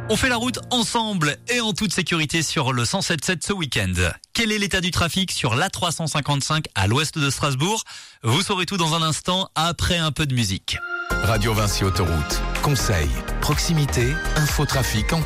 On fait la route ensemble et en toute sécurité sur le 107.7 ce week-end. Quel est l'état du trafic sur l'A355 à l'ouest de Strasbourg? Vous saurez tout dans un instant après un peu de musique. Radio Vinci Autoroute. Conseils, proximité, infotrafic en